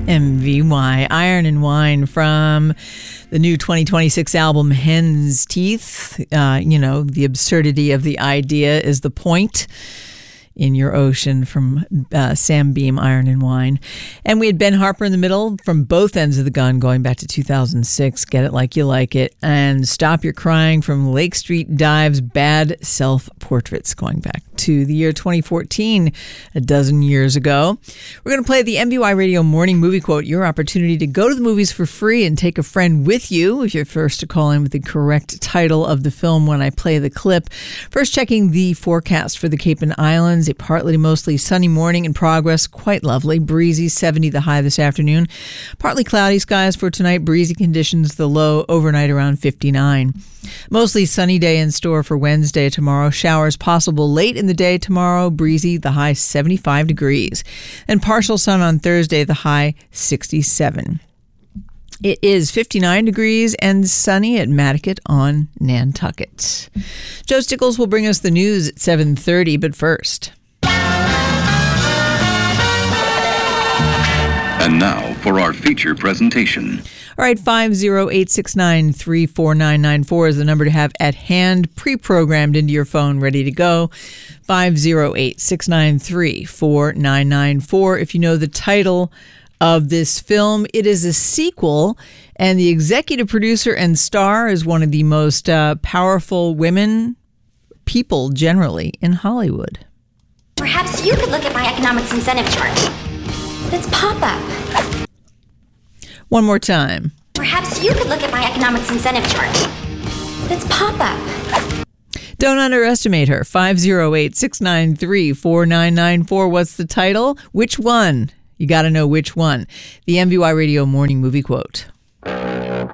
MVY, Iron and Wine, from the new 2026 album Hen's Teeth. The absurdity of the idea is the point. In Your Ocean from Sam Beam, Iron and Wine. And we had Ben Harper in the middle from both ends of the gun going back to 2006, Get It Like You Like It, and Stop Your Crying from Lake Street Dive's Bad Self-Portraits going back to the year 2014, a dozen years ago. We're going to play the MBY Radio Morning Movie Quote, your opportunity to go to the movies for free and take a friend with you if you're first to call in with the correct title of the film when I play the clip. First, checking the forecast for the Cape and Islands. A partly to mostly sunny morning in progress. Quite lovely. Breezy, 70 the high this afternoon. Partly cloudy skies for tonight. Breezy conditions, the low overnight around 59. Mostly sunny day in store for Wednesday tomorrow. Showers possible late in the day tomorrow. Breezy, the high 75 degrees. And partial sun on Thursday, the high 67. It is 59 degrees and sunny at Matticat on Nantucket. Joe Stickles will bring us the news at 7:30, but first. And now for our feature presentation. All right, 508-693-4994 is the number to have at hand, pre-programmed into your phone, ready to go. 508-693-4994. If you know the title of this film, it is a sequel, and the executive producer and star is one of the most powerful people generally in Hollywood. Perhaps you could look at my economics incentive chart. That's pop-up. One more time. Perhaps you could look at my economics incentive chart. That's pop-up. Don't underestimate her. 508-693-4994. What's the title? Which one? You got to know which one. The MVY Radio Morning Movie Quote.